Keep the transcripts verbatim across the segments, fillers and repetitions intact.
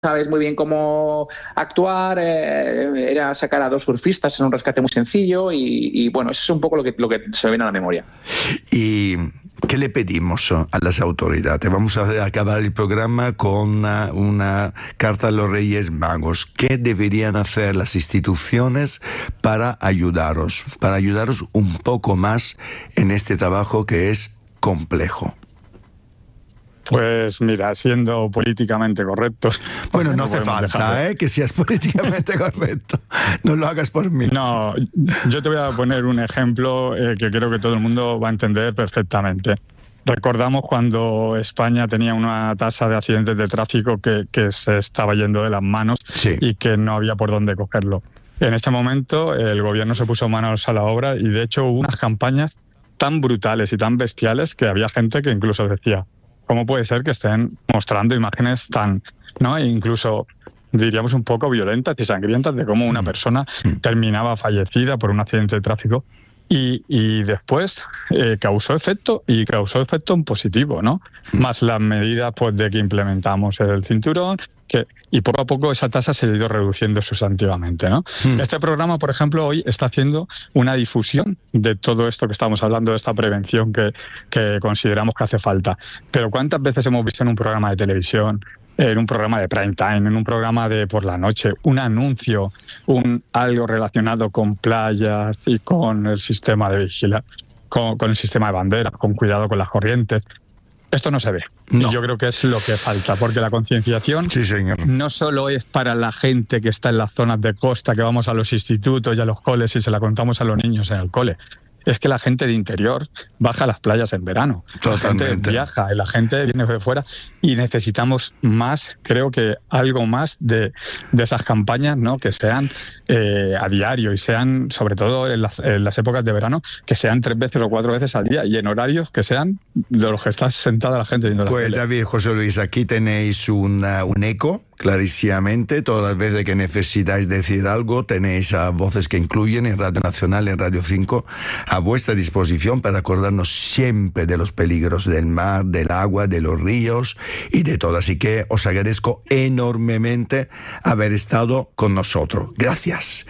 sabes muy bien cómo actuar, eh, era sacar a dos surfistas en un rescate muy sencillo y, y bueno, eso es un poco lo que, lo que se me viene a la memoria. ¿Y qué le pedimos a las autoridades? Vamos a acabar el programa con una, una carta a los Reyes Magos. ¿Qué deberían hacer las instituciones para ayudaros, para ayudaros un poco más en este trabajo que es complejo? Pues mira, siendo políticamente correctos... Bueno, no hace falta ¿eh? que seas políticamente correcto. No lo hagas por mí. No, yo te voy a poner un ejemplo eh, que creo que todo el mundo va a entender perfectamente. Recordamos cuando España tenía una tasa de accidentes de tráfico que, que se estaba yendo de las manos, sí, y que no había por dónde cogerlo. En ese momento el gobierno se puso manos a la obra y de hecho hubo unas campañas tan brutales y tan bestiales que había gente que incluso decía: ¿cómo puede ser que estén mostrando imágenes tan, ¿no? E incluso diríamos un poco violentas y sangrientas de cómo una persona terminaba fallecida por un accidente de tráfico? Y, y después eh, causó efecto, y causó efecto en positivo, ¿no? Más las medidas pues de que implementamos el cinturón, que, y poco a poco esa tasa se ha ido reduciendo sustantivamente, ¿no? Mm. Este programa, por ejemplo, hoy está haciendo una difusión de todo esto que estamos hablando, de esta prevención que, que consideramos que hace falta. Pero ¿cuántas veces hemos visto en un programa de televisión, en un programa de prime time, en un programa de por la noche, un anuncio, un algo relacionado con playas y con el sistema de vigilancia, con, con el sistema de banderas, con cuidado con las corrientes? Esto no se ve. No. Y yo creo que es lo que falta, porque la concienciación sí, señor. No solo es para la gente que está en las zonas de costa, que vamos a los institutos y a los coles y se la contamos a los niños en el cole. Es que la gente de interior baja a las playas en verano. Totalmente. La gente viaja, la gente viene de fuera y necesitamos más, creo que algo más de, de esas campañas, ¿no? Que sean eh, a diario y sean, sobre todo en las, en las épocas de verano, que sean tres veces o cuatro veces al día y en horarios que sean de los que está sentada la gente viendo la Pues tele. David, José Luis, aquí tenéis una, un eco clarísimamente. Todas las veces que necesitáis decir algo, tenéis a voces que incluyen en Radio Nacional, en Radio cinco, a vuestra disposición para acordarnos siempre de los peligros del mar, del agua, de los ríos y de todo. Así que os agradezco enormemente haber estado con nosotros. Gracias.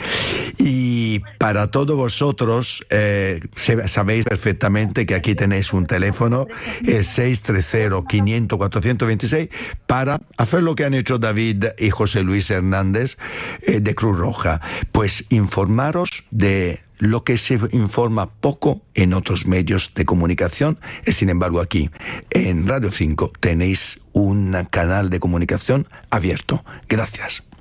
Y para todos vosotros, eh, sabéis perfectamente que aquí tenéis un teléfono, el seis tres cero, quinientos, cuatrocientos veintiséis, para hacer lo que han hecho David y José Luis Hernández eh, de Cruz Roja. Pues informaros de lo que se informa poco en otros medios de comunicación. Y sin embargo, aquí en Radio cinco tenéis un canal de comunicación abierto. Gracias.